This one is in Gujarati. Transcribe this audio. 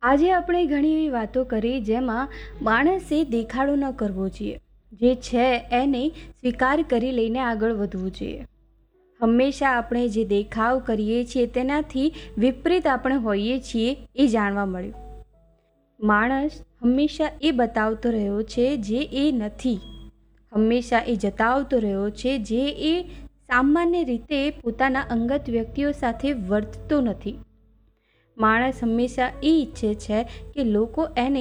આજે આપણે ઘણી એવી વાતો કરી જેમાં માણસે દેખાડો ન કરવો જોઈએ, જે છે એને સ્વીકાર કરી લઈને આગળ વધવું જોઈએ. હંમેશા આપણે જે દેખાવ કરીએ છીએ તેનાથી વિપરીત આપણે હોઈએ છીએ એ જાણવા મળ્યું. માણસ હંમેશા એ બતાવતો રહ્યો છે જે એ નથી, હંમેશા એ જતાવતો રહ્યો છે જે એ સામાન્ય રીતે પોતાના અંગત વ્યક્તિઓ સાથે વર્તતો નથી. માણસ હંમેશા એ ઈચ્છે છે કે લોકો એને